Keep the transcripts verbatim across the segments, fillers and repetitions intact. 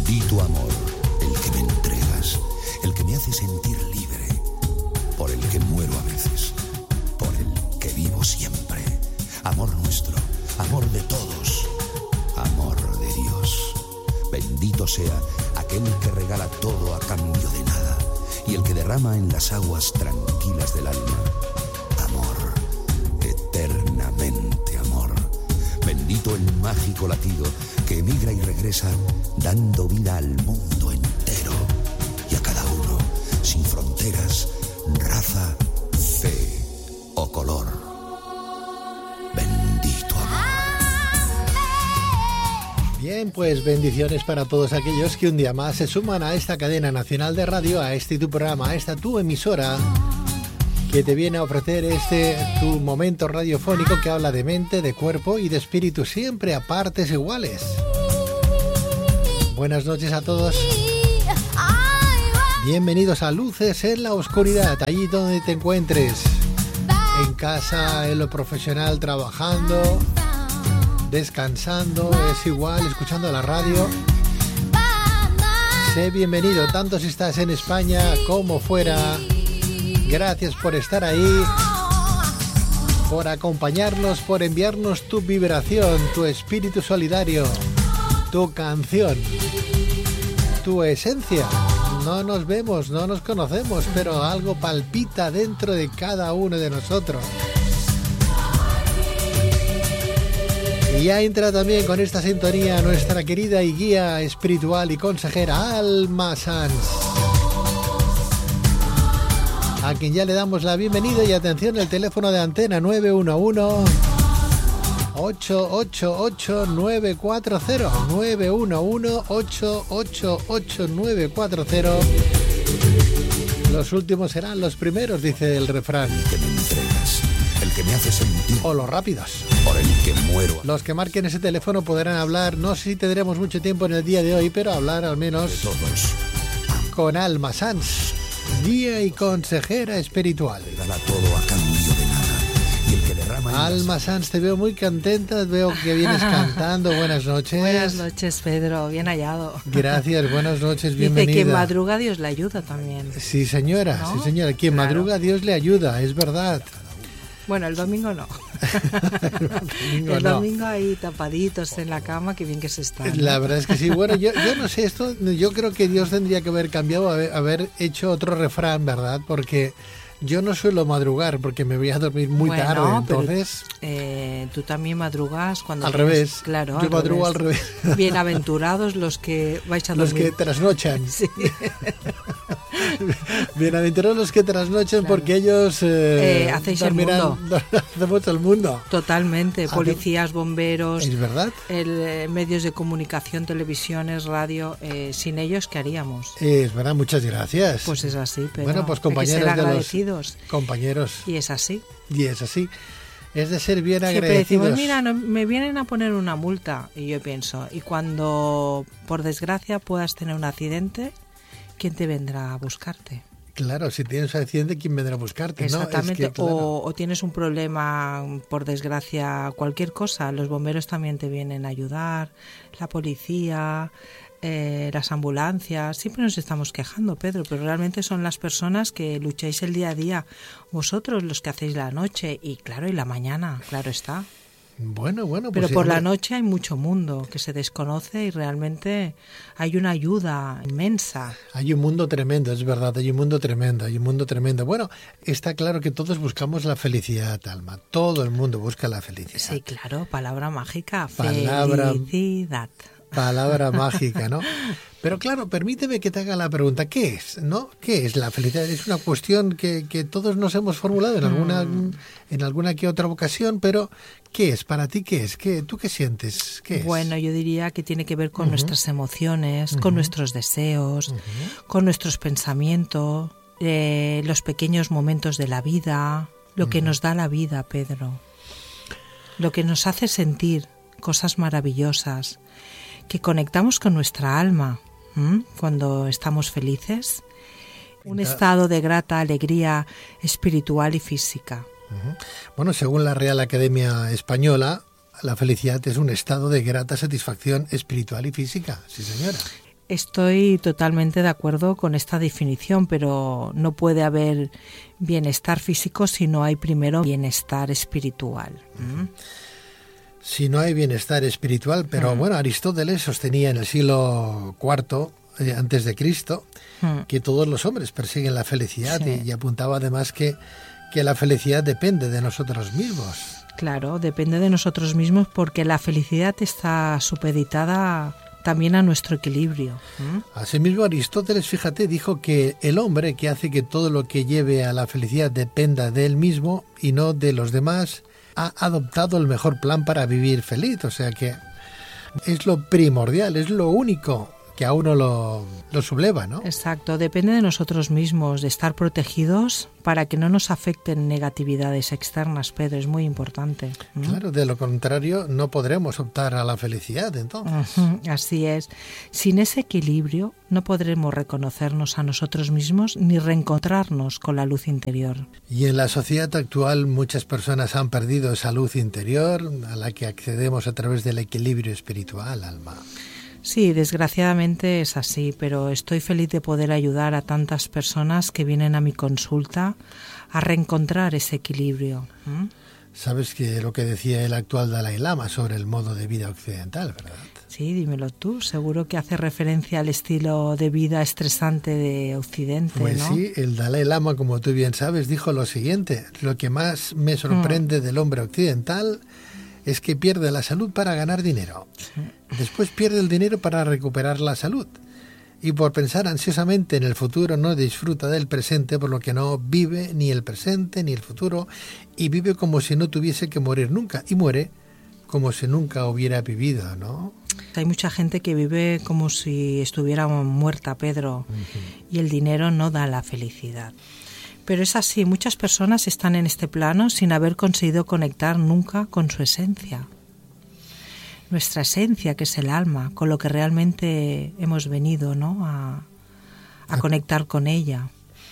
Bendito amor, el que me entregas, el que me hace sentir libre, por el que muero a veces, por el que vivo siempre. Amor nuestro, amor de todos, amor de Dios. Bendito sea aquel que regala todo a cambio de nada y el que derrama en las aguas tranquilas del alma amor, eternamente amor. Bendito el mágico latido que emigra y regresa dando vida al mundo entero y a cada uno, sin fronteras, raza, fe o color. Bendito amor. Bien, pues bendiciones para todos aquellos que un día más se suman a esta cadena nacional de radio, a este tu programa, a esta tu emisora, que te viene a ofrecer este tu momento radiofónico que habla de mente, de cuerpo y de espíritu, siempre a partes iguales. Buenas noches a todos. Bienvenidos a Luces en la Oscuridad, allí donde te encuentres. En casa, en lo profesional, trabajando, descansando, es igual, escuchando la radio. Sé bienvenido, tanto si estás en España como fuera. Gracias por estar ahí, por acompañarnos, por enviarnos tu vibración, tu espíritu solidario, tu canción, tu esencia. No nos vemos, no nos conocemos, pero algo palpita dentro de cada uno de nosotros. Y ya entra también con esta sintonía nuestra querida y guía espiritual y consejera Alma Sanz, a quien ya le damos la bienvenida. Y atención, el teléfono de antena nueve uno uno, ocho ocho ocho, nueve cuatro cero, nueve uno uno, ocho ocho ocho, nueve cuatro cero. Los últimos serán los primeros, dice el refrán. El que me entregas, el que me hace sentir, o los rápidos, por el que muero. Los que marquen ese teléfono podrán hablar, no sé si tendremos mucho tiempo en el día de hoy, pero hablar al menos de todos con Alma Sanz, guía y consejera espiritual. Regala todo a cambio de nada y el que derrama. Alma Sanz, te veo muy contenta, veo que vienes cantando. Buenas noches. Buenas noches, Pedro, bien hallado. Gracias, buenas noches, bienvenida. Dice que quien madruga Dios le ayuda también. Sí, señora, ¿no? sí, señora. Quien claro. madruga Dios le ayuda, es verdad. Bueno, el domingo no. el domingo, el no. domingo ahí tapaditos en la cama, qué bien que se está, ¿no? La verdad es que sí. Bueno, yo, yo no sé esto, yo creo que Dios tendría que haber cambiado, haber, haber hecho otro refrán, ¿verdad? Porque yo no suelo madrugar porque me voy a dormir muy bueno, tarde, entonces... Pero, eh, tú también madrugas cuando... Al tienes, revés, claro, yo al madrugo revés. al revés. Bienaventurados los que vais a dormir. Los que trasnochan. Sí. Bienaventurados los que trasnochan, claro. Porque ellos eh, eh, hacéis el mundo. Hacemos el mundo. Totalmente, policías, bomberos, es verdad. El, eh, medios de comunicación, televisiones, radio, eh, sin ellos, ¿qué haríamos? Es verdad, muchas gracias. Pues es así, pero bueno, pues compañeros hay que ser de agradecidos. Los compañeros. Y es así. Y es así. Es de ser bien Siempre agradecidos. Decimos, mira, no, me vienen a poner una multa. Y yo pienso, y cuando, por desgracia, puedas tener un accidente, ¿quién te vendrá a buscarte? Claro, si tienes un accidente, ¿quién vendrá a buscarte? Exactamente, ¿no? Es que, claro. o, o tienes un problema, por desgracia, cualquier cosa. Los bomberos también te vienen a ayudar, la policía, eh, las ambulancias. Siempre nos estamos quejando, Pedro, pero realmente son las personas que lucháis el día a día. Vosotros los que hacéis la noche y, claro, y la mañana, claro está. Bueno, bueno, pues pero por sí, la noche hay mucho mundo que se desconoce y realmente hay una ayuda inmensa. Hay un mundo tremendo, es verdad, hay un mundo tremendo, hay un mundo tremendo. Bueno, está claro que todos buscamos la felicidad, Alma. Todo el mundo busca la felicidad. Sí, claro, palabra mágica, palabra, felicidad. Palabra mágica, ¿no? Pero claro, permíteme que te haga la pregunta, ¿qué es? ¿No? ¿Qué es la felicidad? Es una cuestión que, que todos nos hemos formulado en alguna, mm. en alguna que otra ocasión, pero ¿qué es? ¿Para ti qué es? ¿Qué, ¿Tú qué sientes? ¿Qué es? Bueno, yo diría que tiene que ver con uh-huh. nuestras emociones, uh-huh. con nuestros deseos, uh-huh. con nuestros pensamientos, eh, los pequeños momentos de la vida, lo uh-huh. que nos da la vida, Pedro, lo que nos hace sentir cosas maravillosas, que conectamos con nuestra alma. ¿Mm? Cuando estamos felices, un estado de grata alegría espiritual y física. Uh-huh. Bueno, según la Real Academia Española, la felicidad es un estado de grata satisfacción espiritual y física. Sí, señora. Estoy totalmente de acuerdo con esta definición, pero no puede haber bienestar físico si no hay primero bienestar espiritual. ¿Mm? Si no hay bienestar espiritual, pero mm. bueno, Aristóteles sostenía en el siglo cuarto eh, antes de Cristo mm. que todos los hombres persiguen la felicidad, sí. y, y apuntaba además que, que la felicidad depende de nosotros mismos. Claro, depende de nosotros mismos porque la felicidad está supeditada también a nuestro equilibrio. ¿Mm? Asimismo, Aristóteles, fíjate, dijo que el hombre que hace que todo lo que lleve a la felicidad dependa de él mismo y no de los demás, ha adoptado el mejor plan para vivir feliz. O sea que es lo primordial, es lo único que a uno lo, lo subleva, ¿no? Exacto, depende de nosotros mismos, de estar protegidos para que no nos afecten negatividades externas, Pedro, es muy importante. ¿Mm? Claro, de lo contrario no podremos optar a la felicidad, entonces. Uh-huh, así es. Sin ese equilibrio no podremos reconocernos a nosotros mismos ni reencontrarnos con la luz interior. Y en la sociedad actual muchas personas han perdido esa luz interior a la que accedemos a través del equilibrio espiritual, Alma. Sí, desgraciadamente es así, pero estoy feliz de poder ayudar a tantas personas que vienen a mi consulta a reencontrar ese equilibrio. ¿Mm? Sabes que lo que decía el actual Dalai Lama sobre el modo de vida occidental, ¿verdad? Sí, dímelo tú, seguro que hace referencia al estilo de vida estresante de Occidente, pues ¿no? Sí, el Dalai Lama, como tú bien sabes, dijo lo siguiente: lo que más me sorprende mm. del hombre occidental es que pierde la salud para ganar dinero. Sí. Después pierde el dinero para recuperar la salud. Y por pensar ansiosamente en el futuro no disfruta del presente, por lo que no vive ni el presente ni el futuro, y vive como si no tuviese que morir nunca, y muere como si nunca hubiera vivido, ¿no? Hay mucha gente que vive como si estuviera muerta, Pedro, uh-huh. y el dinero no da la felicidad. Pero es así, muchas personas están en este plano sin haber conseguido conectar nunca con su esencia. Nuestra esencia, que es el alma, con lo que realmente hemos venido, ¿no? a, a conectar con ella.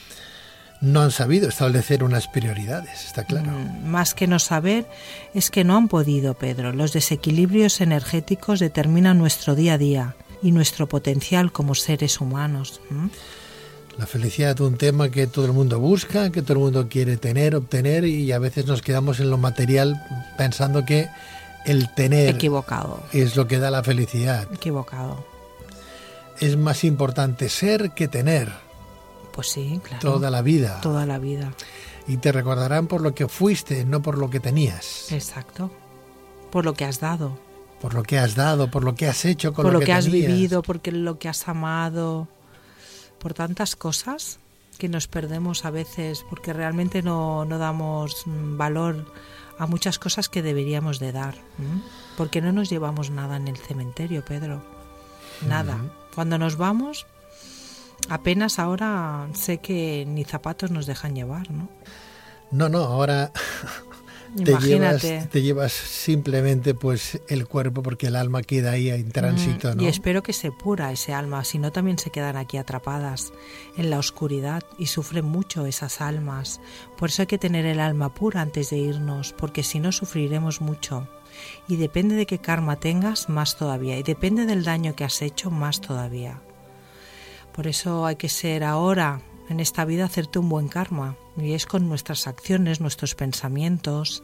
No han sabido establecer unas prioridades, está claro. Mm, más que no saber, es que no han podido, Pedro. Los desequilibrios energéticos determinan nuestro día a día y nuestro potencial como seres humanos. ¿Mm? La felicidad es un tema que todo el mundo busca, que todo el mundo quiere tener, obtener, y a veces nos quedamos en lo material pensando que el tener Equivocado. es lo que da la felicidad. Equivocado. Es más importante ser que tener. Pues sí, claro. Toda la vida. Toda la vida. Y te recordarán por lo que fuiste, no por lo que tenías. Exacto. Por lo que has dado. Por lo que has dado, por lo que has hecho con por lo, lo que, que has tenías. vivido, por lo que has amado. Por tantas cosas que nos perdemos a veces porque realmente no, no damos valor a muchas cosas que deberíamos de dar. ¿Mm? Porque no nos llevamos nada en el cementerio, Pedro. Nada. Uh-huh. Cuando nos vamos, apenas ahora sé que ni zapatos nos dejan llevar, ¿no? No, no, ahora te llevas, te llevas simplemente pues el cuerpo, porque el alma queda ahí en tránsito, mm, ¿no? Y espero que se pura ese alma, si no también se quedan aquí atrapadas en la oscuridad y sufren mucho esas almas. Por eso hay que tener el alma pura antes de irnos, porque si no sufriremos mucho. Y depende de qué karma tengas, más todavía. Y depende del daño que has hecho, más todavía. Por eso hay que ser ahora, en esta vida, hacerte un buen karma. Y es con nuestras acciones, nuestros pensamientos,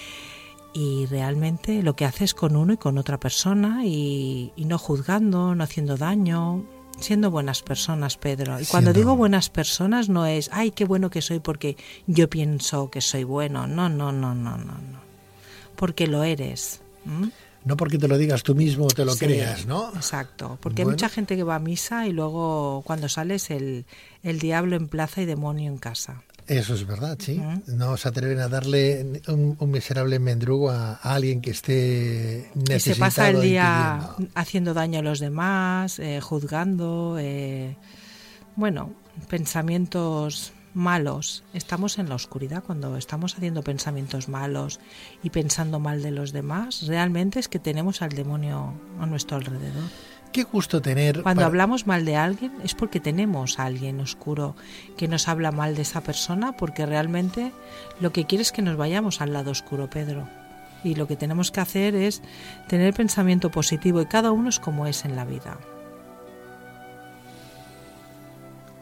y realmente lo que haces con uno y con otra persona, y, y no juzgando, no haciendo daño, siendo buenas personas, Pedro. Y cuando siendo... digo buenas personas no es, ay, qué bueno que soy porque yo pienso que soy bueno. No, no, no, no, no, no. Porque lo eres. ¿Mm? No porque te lo digas tú mismo o te lo sí, creas, ¿no? Exacto, porque bueno. hay mucha gente que va a misa y luego cuando sales el, el diablo en plaza y demonio en casa. Eso es verdad, sí. ¿Mm? No se atreven a darle un, un miserable mendrugo a, a alguien que esté necesitado. Y se pasa el día haciendo daño a los demás, eh, juzgando, eh, bueno, pensamientos malos. Estamos en la oscuridad cuando estamos haciendo pensamientos malos y pensando mal de los demás. Realmente es que tenemos al demonio a nuestro alrededor. Qué gusto tener... Cuando para... hablamos mal de alguien es porque tenemos a alguien oscuro que nos habla mal de esa persona, porque realmente lo que quiere es que nos vayamos al lado oscuro, Pedro. Y lo que tenemos que hacer es tener pensamiento positivo, y cada uno es como es en la vida.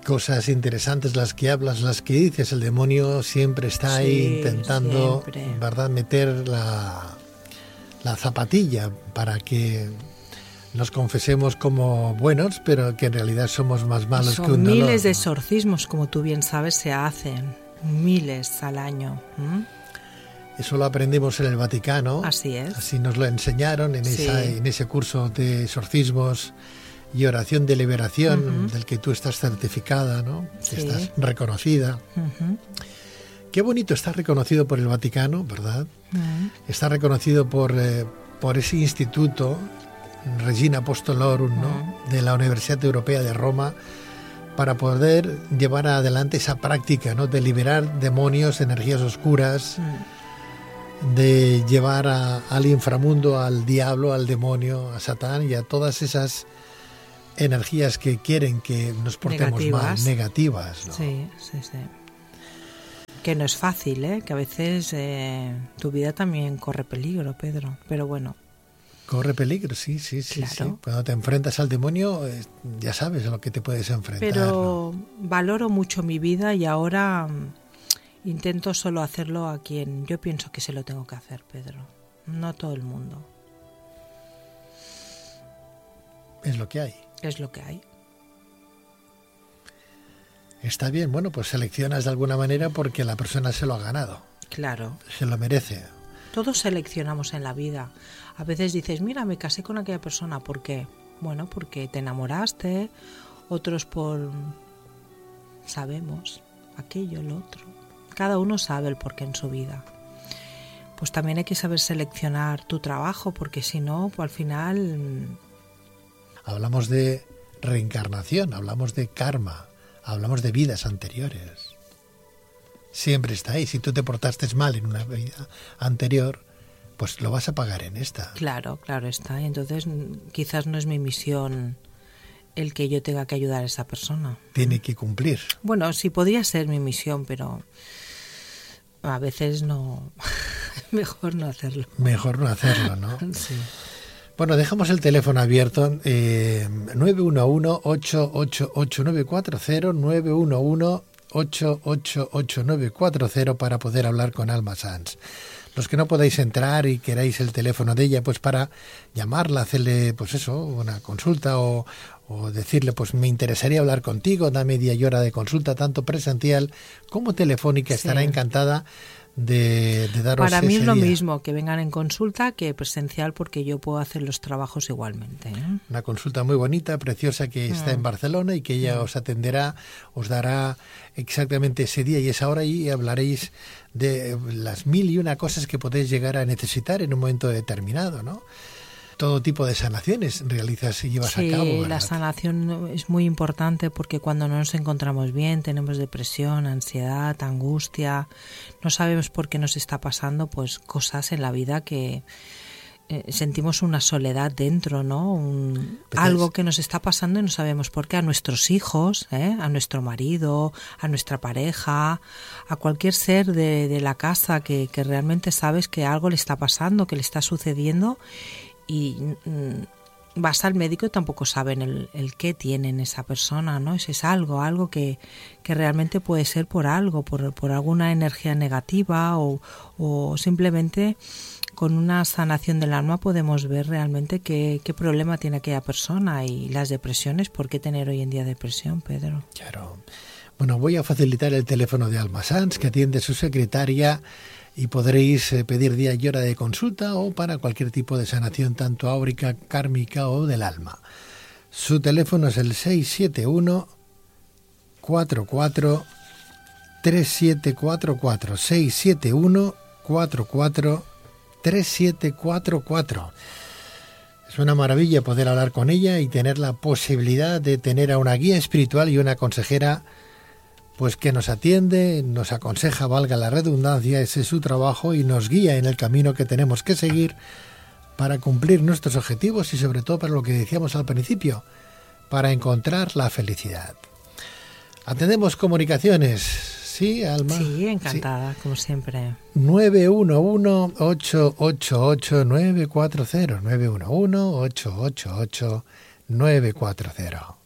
Cosas interesantes las que hablas, las que dices. El demonio siempre está ahí Sí, intentando, siempre. ¿verdad?, meter la, la zapatilla para que nos confesemos como buenos, pero que en realidad somos más malos Son que un dolor, miles de ¿no? exorcismos, como tú bien sabes, se hacen. Miles al año. ¿Mm? Eso lo aprendimos en el Vaticano. Así es. Así nos lo enseñaron en, Sí. esa, en ese curso de exorcismos y oración de liberación, Ujú. del que tú estás certificada, ¿no? Que Sí. estás reconocida. Ujú. Qué bonito, está reconocido por el Vaticano, ¿verdad? Ujú. Está reconocido por, eh, por ese instituto, Regina Apostolorum, ¿no?, de la Universidad Europea de Roma, para poder llevar adelante esa práctica, ¿no?, de liberar demonios, energías oscuras, de llevar a- al inframundo, al diablo, al demonio, a Satán y a todas esas energías que quieren que nos portemos mal, Negativas. negativas, ¿no? Sí, sí, sí. Que no es fácil, ¿eh? Que a veces eh, tu vida también corre peligro, Pedro. Pero bueno, Corre peligro, sí, sí, sí, Claro. sí. Cuando te enfrentas al demonio, eh, ya sabes a lo que te puedes enfrentar, ¿no? pero valoro mucho mi vida y ahora mm, intento solo hacerlo a quien yo pienso que se lo tengo que hacer, Pedro. No a todo el mundo. Es lo que hay. Es lo que hay. Está bien, bueno, pues seleccionas de alguna manera porque la persona se lo ha ganado, Claro. se lo merece. Todos seleccionamos en la vida. A veces dices, mira, me casé con aquella persona. ¿Por qué? Bueno, porque te enamoraste. Otros por... Sabemos aquello, lo otro. Cada uno sabe el porqué en su vida. Pues también hay que saber seleccionar tu trabajo, porque si no, pues al final... Hablamos de reencarnación, hablamos de karma, hablamos de vidas anteriores. Siempre está ahí. Si tú te portaste mal en una vida anterior, pues lo vas a pagar en esta. Claro, claro está. Entonces mm, quizás no es mi misión el que yo tenga que ayudar a esa persona. Tiene que cumplir. Bueno, sí podría ser mi misión, pero a veces no. Mejor no hacerlo. Mejor no hacerlo, ¿no? Sí. Bueno, dejamos el teléfono abierto, eh, nueve uno uno, ocho ocho ocho, nueve cuatro cero, nueve uno uno, ocho ocho ocho, nueve cuatro cero para poder hablar con Alma Sanz. Los que no podáis entrar y queráis el teléfono de ella, pues para llamarla, hacerle, pues eso, una consulta o, o decirle, pues me interesaría hablar contigo, da media y hora de consulta, tanto presencial como telefónica, Sí. estará encantada de, de daros Para mí ese es lo día. mismo que vengan en consulta que presencial, porque yo puedo hacer los trabajos igualmente, ¿eh? Una consulta muy bonita, preciosa, que está en Barcelona y que ella os atenderá, os dará exactamente ese día y esa hora y hablaréis de las mil y una cosas que podéis llegar a necesitar en un momento determinado, ¿no? Todo tipo de sanaciones realizas y llevas Sí, a cabo, ¿verdad? la sanación es muy importante porque cuando no nos encontramos bien, tenemos depresión, ansiedad, angustia, no sabemos por qué nos está pasando, pues cosas en la vida que eh, sentimos una soledad dentro, ¿no? Un, Pero algo es- que nos está pasando y no sabemos por qué. A nuestros hijos, ¿eh? A nuestro marido, a nuestra pareja, a cualquier ser de, de la casa que, que realmente sabes que algo le está pasando, que le está sucediendo y mm, vas al médico y tampoco saben el, el qué tienen esa persona, ¿no? Ese es algo, algo que, que realmente puede ser por algo, por, por alguna energía negativa o, o simplemente con una sanación del alma podemos ver realmente qué, qué problema tiene aquella persona y las depresiones, ¿por qué tener hoy en día depresión, Pedro? Claro. Bueno, voy a facilitar el teléfono de Alma Sanz, que atiende su secretaria, y podréis eh, pedir día y hora de consulta o para cualquier tipo de sanación, tanto áurica, kármica o del alma. Su teléfono es el seis siete uno, cuatro cuatro, tres siete cuatro cuatro, seis siete uno, cuatro cuatro, tres siete cuatro cuatro. Es una maravilla poder hablar con ella y tener la posibilidad de tener a una guía espiritual y una consejera pues que nos atiende, nos aconseja, valga la redundancia, ese es su trabajo y nos guía en el camino que tenemos que seguir para cumplir nuestros objetivos y sobre todo para lo que decíamos al principio, para encontrar la felicidad. Atendemos comunicaciones, ¿sí, Alma? Sí, encantada, sí. Como siempre. nueve uno uno, ocho ocho ocho, nueve cuatro cero, nueve uno uno, ocho ocho ocho, nueve cuatro cero.